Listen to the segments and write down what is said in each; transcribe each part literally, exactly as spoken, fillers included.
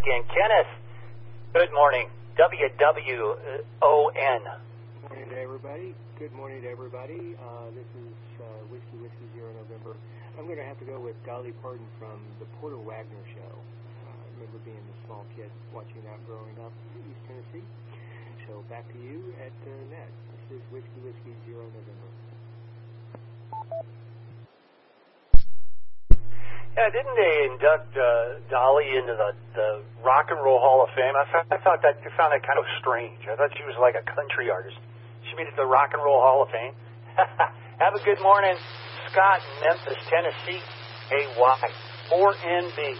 again. Kenneth, good morning. W W O N. Good morning to everybody. Good morning to everybody. Uh, this is uh, Whiskey Whiskey Zero November. I'm going to have to go with Dolly Parton from the Porter Wagner Show. Uh, I remember being a small kid watching that growing up in East Tennessee. So back to you at uh, net. This is Whiskey Whiskey Zero November. Yeah, didn't they induct uh, Dolly into the, the Rock and Roll Hall of Fame? I, th- I thought that I found that kind of strange. I thought she was like a country artist. She made it to the Rock and Roll Hall of Fame. Have a good morning, Scott, Memphis, Tennessee. A Y four N B.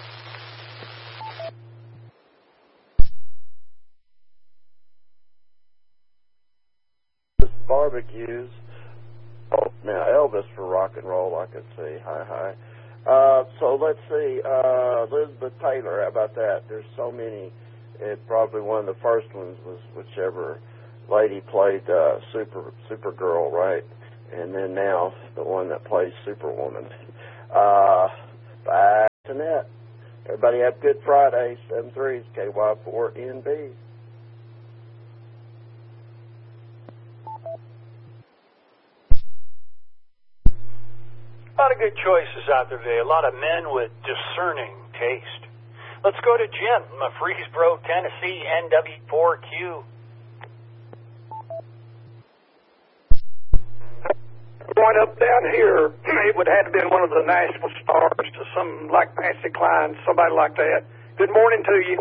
Barbecues. Oh, now Elvis for rock and roll, I could see. Hi, hi. Uh, so let's see. Uh, Elizabeth Taylor, how about that? There's so many. It probably one of the first ones was whichever lady played uh, Super Supergirl, right? And then now the one that plays Superwoman. Uh, back to net. Everybody have good Friday. seven threes K Y four N B. A lot of good choices out there today. A lot of men with discerning taste. Let's go to Jim, Murfreesboro, Tennessee, N W four Q. Going up down here, it would have to been one of the Nashville Stars, to some like Patsy Cline, somebody like that. Good morning to you.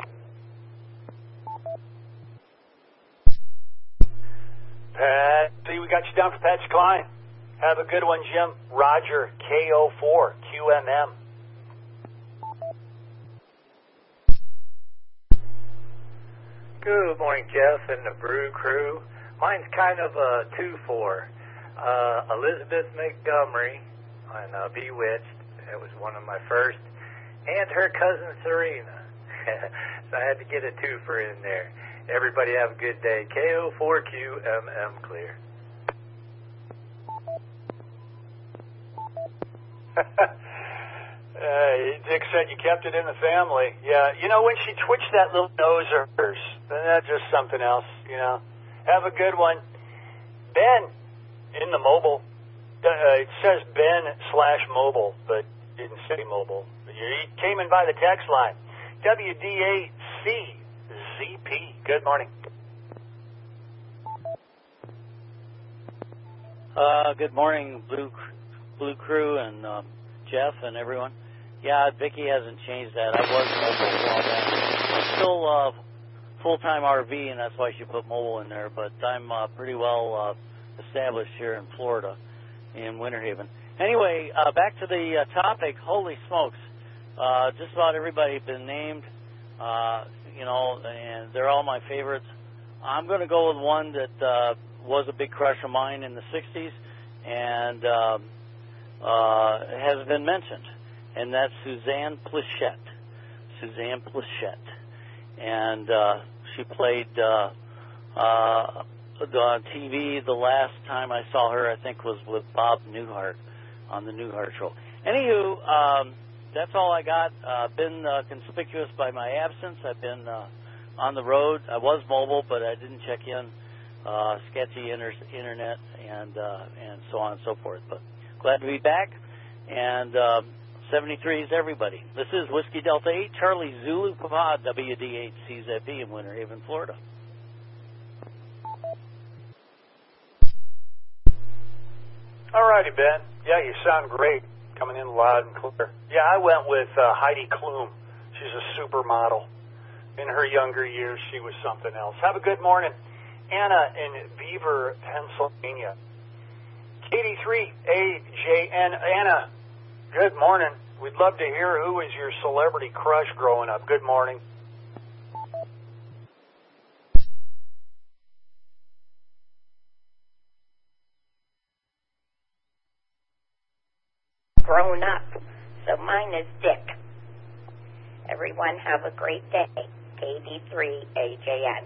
Pat, see, we got you down for Patsy Cline. Have a good one, Jim. Roger, K O four Q M M. Good morning, Jeff and the Brew Crew. Mine's kind of a two four. Uh, Elizabeth Montgomery on uh, Bewitched. That was one of my first. And her cousin Serena. So I had to get a twofer in there. Everybody have a good day. K O four Q M M clear. uh, Dick said you kept it in the family. Yeah, you know, when she twitched that little nose of hers, then that's just something else, you know. Have a good one. Ben, in the mobile. Uh, it says Ben slash mobile, but didn't say mobile. He came in by the text line. W D A C Z P. Good morning. Uh, good morning, Blue Blue Crew and um, Jeff and everyone. Yeah, Vicky hasn't changed that. I was mobile a while back. I'm still uh, full-time R V, and that's why she put mobile in there. But I'm uh, pretty well uh, established here in Florida, in Winter Haven. Anyway, uh, back to the uh, topic. Holy smokes! Uh, just about everybody been named, uh, you know, and they're all my favorites. I'm going to go with one that uh, was a big crush of mine in the sixties, and um, uh, has been mentioned, and that's Suzanne Pleshette. Suzanne Pleshette. And uh, she played uh, uh, on T V. The last time I saw her, I think, was with Bob Newhart on the Newhart Show. Anywho, um, that's all I got. I've uh, been uh, conspicuous by my absence. I've been uh, on the road. I was mobile, but I didn't check in. Uh, sketchy inter- internet and uh, and so on and so forth. But glad to be back. And um, seventy-three is everybody. This is Whiskey Delta eight, Charlie Zulu Papa, W D eight C Z B in Winter Haven, Florida. All righty, Ben. Yeah, you sound great. Coming in loud and clear. Yeah, I went with uh, Heidi Klum. She's a supermodel. In her younger years, she was something else. Have a good morning. Anna in Beaver, Pennsylvania. Katie three A J N. Anna, good morning. We'd love to hear who was your celebrity crush growing up. Good morning. Grown up. So mine is Dick. Everyone have a great day. K D three A J N.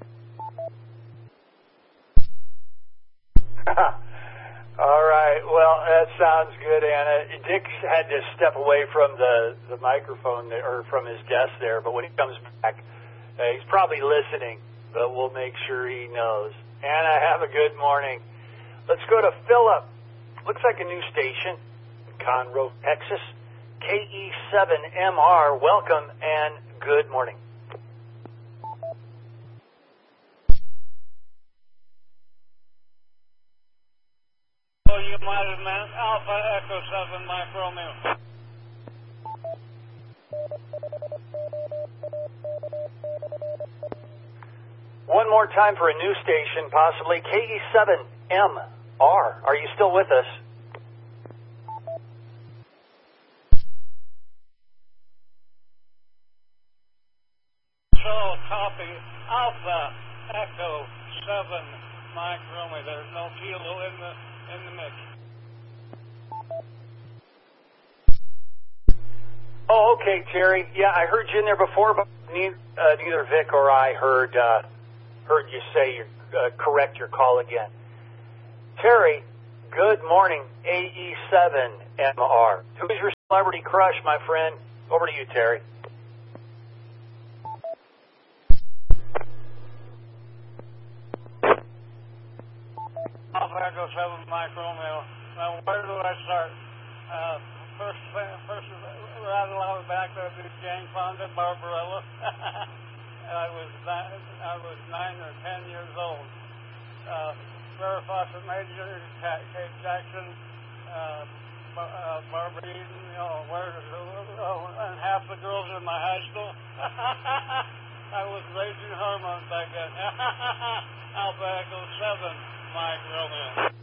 All right. Well, that sounds good, Anna. Dick had to step away from the, the microphone there, or from his desk there, but when he comes back, uh, he's probably listening, but we'll make sure he knows. Anna, have a good morning. Let's go to Philip. Looks like a new station in Conroe, Texas. K E seven M R, welcome and good morning. Oh, you might have meant Alpha Echo seven, Mike Romeo. One more time for a new station, possibly K E seven M R. Are you still with us? So, copy Alpha Echo seven, Mike Romeo. There's no kilo in the in the mix. Oh, okay, Terry. Yeah, I heard you in there before, but neither, uh, neither Vic or I heard uh, heard you say you uh, correct your call again. Terry, good morning. A E seven M R. Who's your celebrity crush, my friend? Over to you, Terry. Alpha Echo seven, Mike Romeo. Now, where do I start? Uh, first, first, right along back there, the Jane Fonda, Barbarella. I was nine, I was nine or ten years old. Uh, Farrah Fawcett Major, Kate Jackson, uh, uh, Barbara Eden, you know, where, oh, and half the girls in my high school. I was raging hormones back then. Alpha Echo seven, Mike Romeo.